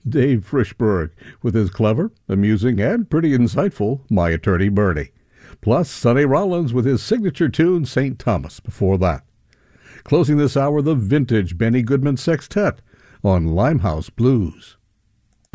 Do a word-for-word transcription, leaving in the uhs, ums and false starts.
Dave Frischberg with his clever, amusing, and pretty insightful My Attorney Bernie. Plus Sonny Rollins with his signature tune Saint Thomas before that. Closing this hour, the vintage Benny Goodman Sextet on Limehouse Blues.